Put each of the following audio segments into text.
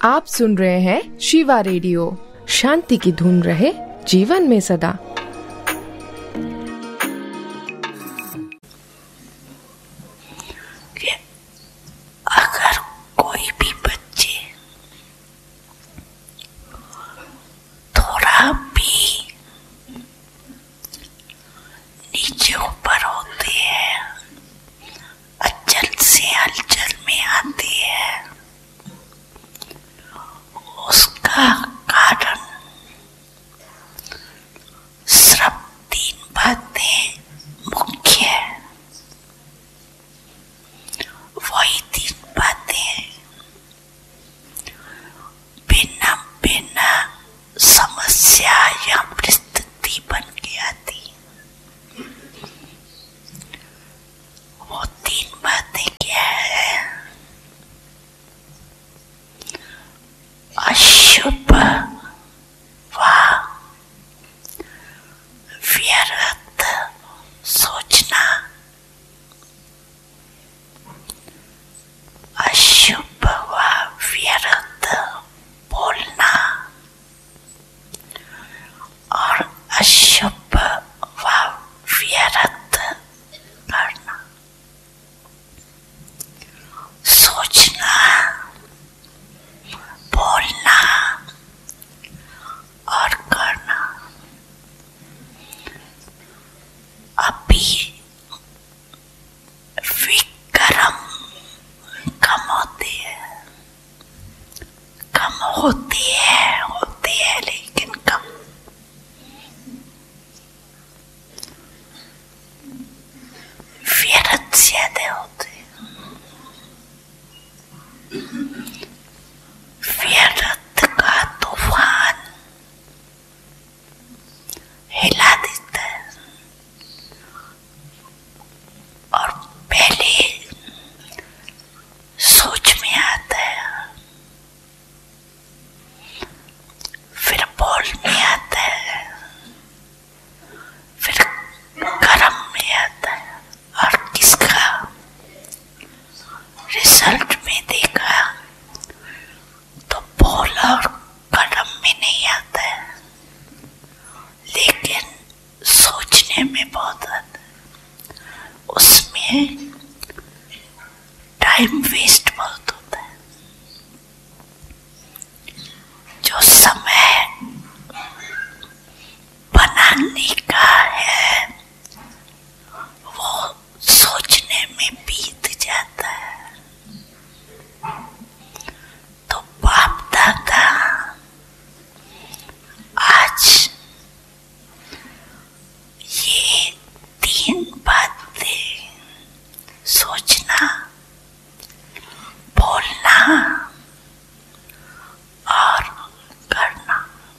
आप सुन रहे हैं शिवा रेडियो। शांति की धुन रहे जीवन में सदा। अगर कोई भी बच्चे थोड़ा भी नीचे ऊपर होते हैं, अचल से हलचल में आते हैं, उसका कारण सिर्फ 3 बातें मुख्य है। वही 3 बातें बिना बिना समस्या या परिस्थिति बन के आती। वो 3 बातें क्या है? अशुभ व व्यर्थ सोचना, अशुभ व व्यर्थ बोलना और अशुभ व व्यर्थ करना। सोचना, बोलना और करना। अभी विक्रम कम होते हैं लेकिन कम। व्यर्थ ज्यादा होते हैं। व्यर्थ का तूफान हिला देता है और पहले सोच में आता है, फिर बोल में आता है, फिर कर्म में आता है। और किसका रिजल्ट में देखा तो बोल और कर्म में नहीं आता है, लेकिन सोचने में बहुत आता है। उसमें टाइम वेस्ट बहुत होता है। जो समय बनाने का है वो सोचने में बीत जाता है। तो बाप दादा आज ये 3 बातें, सोचना, बोलना और करना,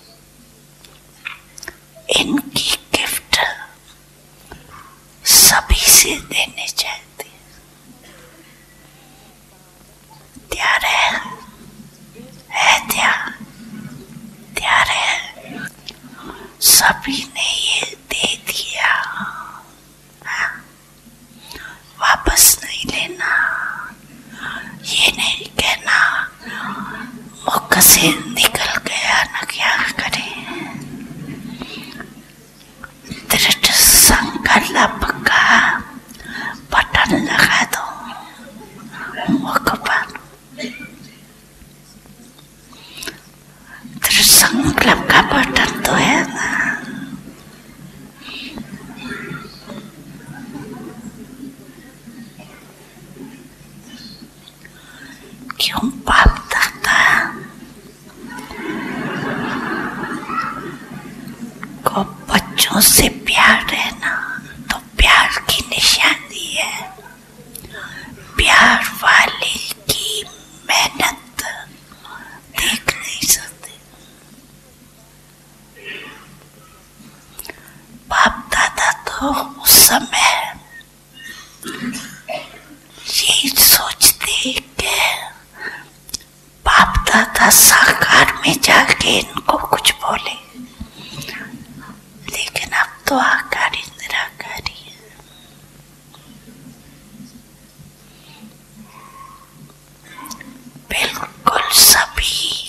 इनकी गिफ्ट सभी से देने चाहते हैं। तैयार है? सभी ने ये दे दिया, वापस नहीं लेना। ये नहीं कहना मुख से निकल गया न क्या करे। दृढ़ संकल्प का बटन लगा दो मुख पर। दृढ़ संकल्प का बटन तो है ना। क्यों बाप दादा को बच्चों से प्यार रहना तो प्यार की निशानी है। प्यार वाले की मेहनत देख नहीं सकते। बाप दादा तो उस समय यही सोचते कि बाप दादा साकार में जाके इनको कुछ बोले, लेकिन अब तो आकारी निराकारी है। बिल्कुल सभी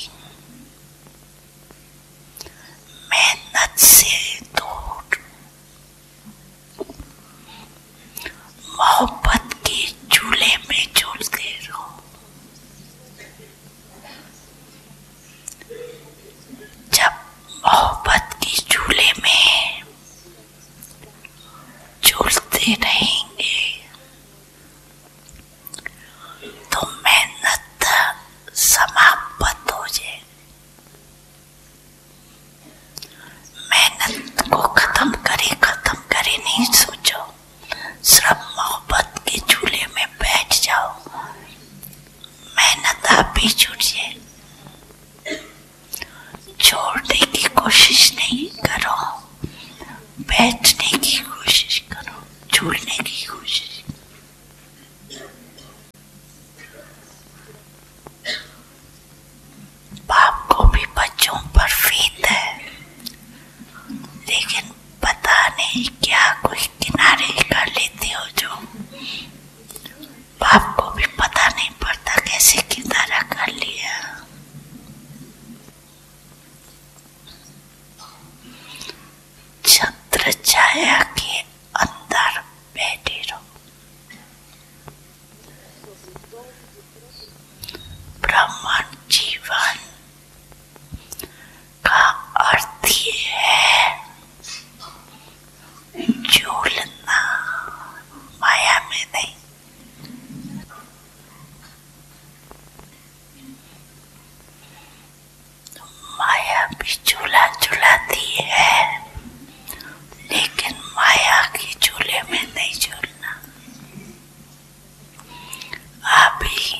भी जुड़िए, छोड़ने की कोशिश नहीं करो, बैठने की कोशिश करो, जुड़ने की कोशिश। बाप को भी बच्चों पर फीत है, लेकिन पता नहीं क्या कोई किनारे कर लेते हो जो बाप को भी पता नहीं पड़ता कैसे किनारा कर लिया। छत्र छाया के अंदर बैठे रहो। ब्रह्मांड जीवन का अर्थ ये है झूलना, माया में नहीं। माया भी झूला झुलाती है, लेकिन माया के झूले में नहीं झूलना। अभी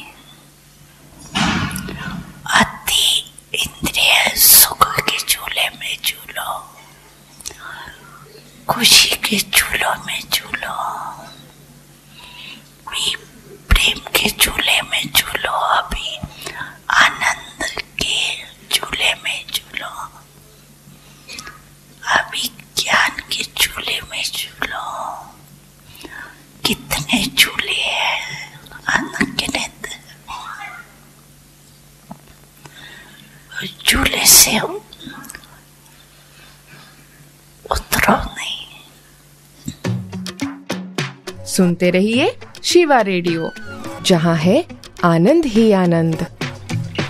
अति इंद्रिय सुख के झूले में झूलो, खुशी के झूलों में झूलो, प्रेम के झूले में झूलो, अभी आनंद के झूले में झूलो, अभी ज्ञान के झूले में झूलो। कितने झूले हैं अनगिनत, झूले से उतरो नहीं। सुनते रहिए शिवा रेडियो, जहाँ है आनंद ही आनंद।